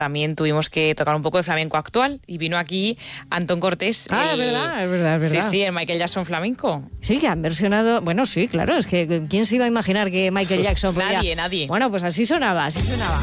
también tuvimos que tocar un poco de flamenco actual y vino aquí Antón Cortés. Es verdad. Sí, el Michael Jackson flamenco. Sí, que han versionado... Bueno, sí, claro, es que ¿quién se iba a imaginar que Michael Jackson podía...? Nadie. Bueno, pues así sonaba.